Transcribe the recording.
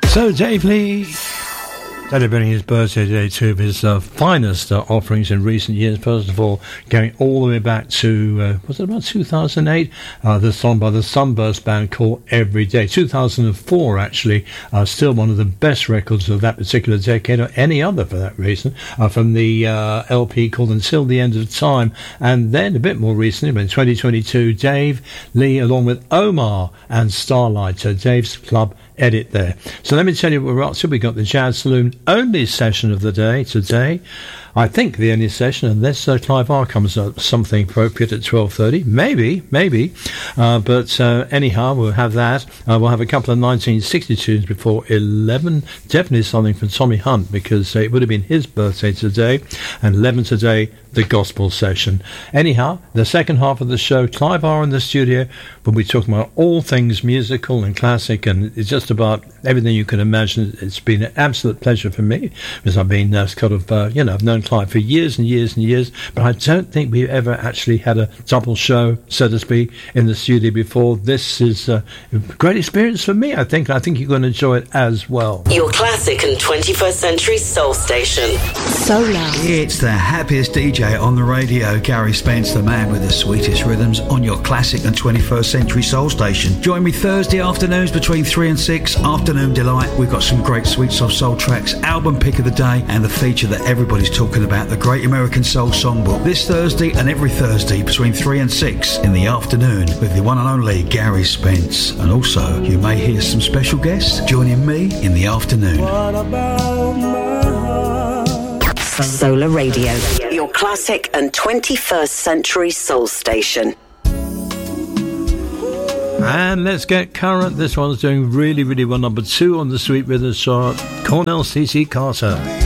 So Dave Lee, celebrating his birthday today, two of his finest offerings in recent years. First of all, going all the way back to, was it about 2008? The song by the Sunburst Band called Every Day. 2004, actually, still one of the best records of that particular decade, or any other for that reason, from the LP called Until the End of Time. And then, a bit more recently, in 2022, Dave Lee, along with Omar and Starlight, Dave's Club Edit there. So let me tell you what we're up to. We got the Jazz Saloon only session of the day today. I think the only session, unless Clive R comes up something appropriate at 12:30, maybe. But anyhow, we'll have that. We'll have a couple of 1960 tunes before 11. Definitely something from Tommy Hunt, because it would have been his birthday today. And 11 today, the gospel session. Anyhow, the second half of the show, Clive R in the studio. We'll be talking about all things musical and classic, and it's just about everything you can imagine. It's been an absolute pleasure for me, because I've been I've known Clive for years and years and years, but I don't think we've ever actually had a double show, so to speak, in the studio before. This is a great experience for me, I think. I think you're going to enjoy it as well. Your classic and 21st century soul station. Solar. It's the happiest DJ on the radio, Gary Spence, the man with the sweetest rhythms, on your classic and 21st century soul station. Join me Thursday afternoons between 3 and 6, Afternoon Delight. We've got some great sweet soft soul tracks, album pick of the day, and the feature that everybody's talking about, the Great American Soul Songbook. This Thursday and every Thursday between 3 and 6 in the afternoon with the one and only Gary Spence. And also, you may hear some special guests joining me in the afternoon. Solar Radio, your classic and 21st century soul station. And let's get current. This one's doing really, really well. Number 2 on the Sweet Rhythms chart, Cornell C.C. Carter.